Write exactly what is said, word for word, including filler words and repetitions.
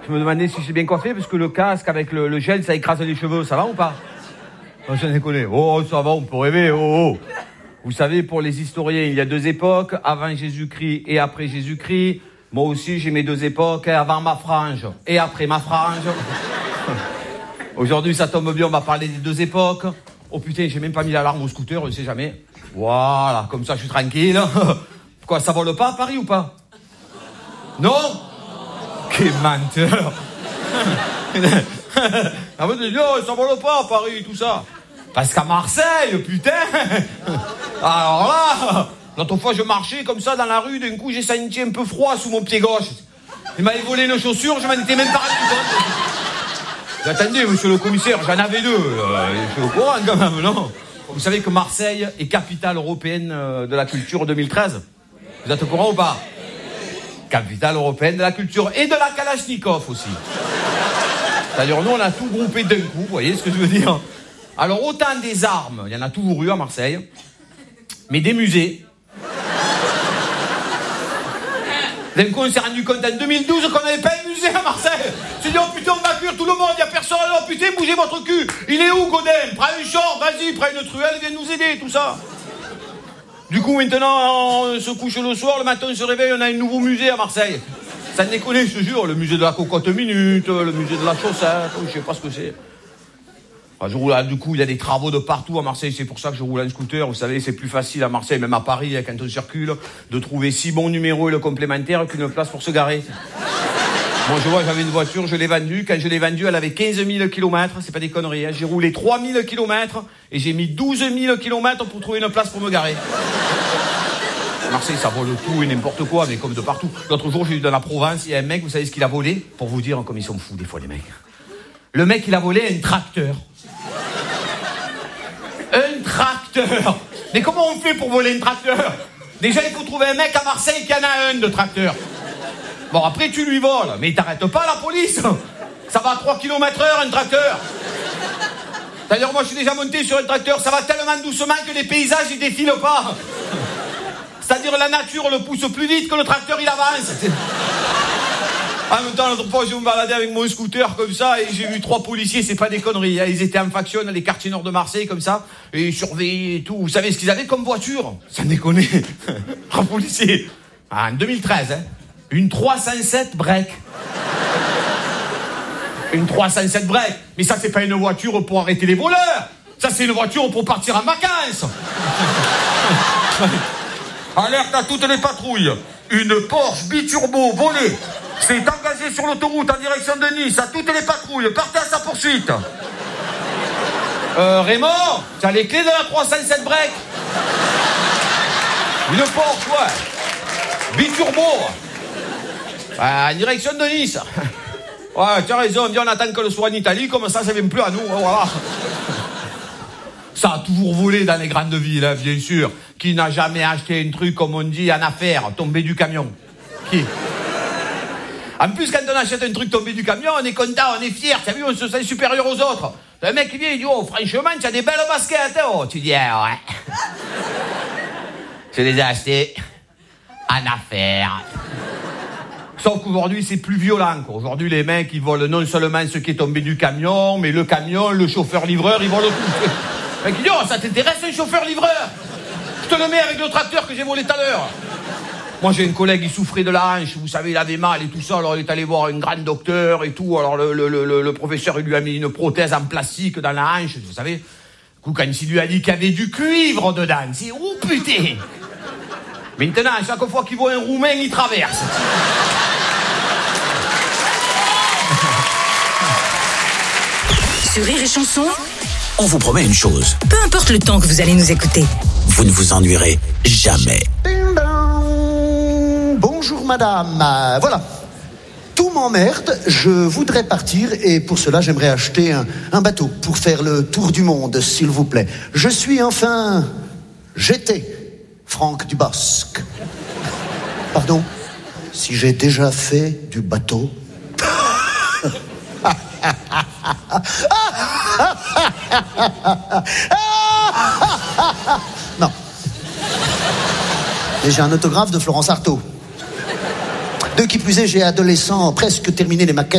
Je me demandais si j'ai bien coiffé, parce que le casque avec le, le gel, ça écrase les cheveux. Ça va ou pas? Oh, je déconne. Oh, ça va, on peut rêver. Oh, oh. Vous savez, pour les historiens, il y a deux époques, avant Jésus-Christ et après Jésus-Christ. Moi aussi, j'ai mes deux époques, avant ma frange et après ma frange. Aujourd'hui, ça tombe bien, on va parler des deux époques. Oh putain, j'ai même pas mis l'alarme au scooter, je sais jamais. Voilà, comme ça, je suis tranquille. Quoi, ça vole pas à Paris ou pas? Non? Quel menteur. Ah, vous dites, oh, ça vole pas à Paris, tout ça. Parce qu'à Marseille, putain. Alors là, l'autre fois, je marchais comme ça dans la rue, d'un coup, j'ai senti un peu froid sous mon pied gauche. Il m'avait volé une chaussure, je m'en étais même pas rendu compte. Attendez, monsieur le commissaire, j'en avais deux. Euh, je suis au courant quand même, non? Vous savez que Marseille est capitale européenne de la culture deux mille treize. Vous êtes au courant ou pas? Capitale européenne de la culture et de la Kalachnikov aussi. C'est-à-dire, nous, on a tout groupé d'un coup, vous voyez ce que je veux dire? Alors, autant des armes, il y en a toujours eu à Marseille, mais des musées. D'un coup, on s'est rendu compte en deux mille douze qu'on n'avait pas un musée à Marseille. On s'est dit, oh putain, on va cuire tout le monde, il n'y a personne. Alors putain, bougez votre cul. Il est où, Godin? Prends une chambre, vas-y, prends une truelle, viens nous aider, tout ça. Du coup, maintenant, on se couche le soir, le matin, on se réveille, on a un nouveau musée à Marseille. Ça ne déconne, je te jure, le musée de la cocotte minute, le musée de la chaussette, je sais pas ce que c'est. Enfin, je roule, du coup, il y a des travaux de partout à Marseille, c'est pour ça que je roule en scooter. Vous savez, c'est plus facile à Marseille, même à Paris, quand on circule, de trouver six bons numéros et le complémentaire qu'une place pour se garer. Moi, je vois, j'avais une voiture, je l'ai vendue. Quand je l'ai vendue, elle avait quinze mille kilomètres, c'est pas des conneries. Hein. J'ai roulé trois mille kilomètres et j'ai mis douze mille kilomètres pour trouver une place pour me garer. Marseille, ça vole tout et n'importe quoi, mais comme de partout. L'autre jour, j'ai eu dans la Provence, il y a un mec, vous savez ce qu'il a volé? Pour vous dire comme ils sont fous, des fois, les mecs. Le mec, il a volé un tracteur. Un tracteur. Mais comment on fait pour voler un tracteur? Déjà, il faut trouver un mec à Marseille qui en a un de tracteur. Bon, après, tu lui voles. Mais il t'arrête pas, la police. Ça va à trois kilomètres heure, un tracteur. D'ailleurs, moi, je suis déjà monté sur un tracteur. Ça va tellement doucement que les paysages, ils défilent pas. C'est-à-dire, la nature le pousse plus vite que le tracteur, il avance. En même temps, l'autre fois, je me baladais avec mon scooter comme ça et j'ai vu trois policiers, c'est pas des conneries. Hein. Ils étaient en faction dans les quartiers nord de Marseille comme ça et ils surveillaient et tout. Vous savez ce qu'ils avaient comme voiture? Ça me déconne. Trois policiers. Ah, en deux mille treize, hein. Une trois cent sept break. Une trois cent sept break. Mais ça, c'est pas une voiture pour arrêter les voleurs. Ça, c'est une voiture pour partir en vacances. Alerte à toutes les patrouilles. Une Porsche biturbo volée s'est engagée sur l'autoroute en direction de Nice. À toutes les patrouilles, partez à sa poursuite. Euh, Raymond, tu as les clés de la trois cent sept break? Une Porsche, ouais. Biturbo. Euh, en direction de Nice. Ouais, tu as raison, viens, on attend que le soit en Italie, comme ça, ça vient plus à nous. Voilà. Ça a toujours volé dans les grandes villes, hein, bien sûr. Qui n'a jamais acheté un truc, comme on dit, en affaires, tombé du camion? Qui? En plus, quand on achète un truc tombé du camion, on est content, on est fier, t'as vu, on se sent supérieur aux autres. Le mec, il vient, il dit, oh, franchement, tu as des belles baskets, oh. Tu dis, ah, ouais. Je les ai achetées en affaires. Sauf qu'aujourd'hui, c'est plus violent, quoi. Aujourd'hui, les mecs, ils volent non seulement ce qui est tombé du camion, mais le camion, le chauffeur-livreur, ils volent tout. Le mec, il dit, oh, ça t'intéresse, un chauffeur-livreur? Je te le mets avec le tracteur que j'ai volé tout à l'heure. Moi, j'ai un collègue, il souffrait de la hanche, vous savez, il avait mal et tout ça, alors il est allé voir un grand docteur et tout, alors le, le, le, le professeur, il lui a mis une prothèse en plastique dans la hanche, vous savez. Du coup, quand il lui a dit qu'il y avait du cuivre dedans, il s'est dit, oh putain. Maintenant, à chaque fois qu'il voit un Roumain, il traverse. Sur Rire et Chanson, on vous promet une chose. Peu importe le temps que vous allez nous écouter, vous ne vous ennuierez jamais. Ding dong. Bonjour madame. Euh, voilà. Tout m'emmerde, je voudrais partir et pour cela j'aimerais acheter un, un bateau pour faire le tour du monde, s'il vous plaît. Je suis enfin... J'étais Franck Dubosc. Pardon, si j'ai déjà fait du bateau... Non. Mais j'ai un autographe de Florence Artaud. De qui plus est, j'ai adolescent presque terminé les maquettes